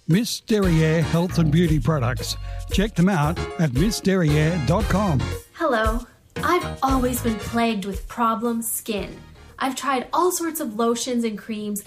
Miss Derriere Health and Beauty Products. Check them out at missderriere.com. Hello. I've always been plagued with problem skin. I've tried all sorts of lotions and creams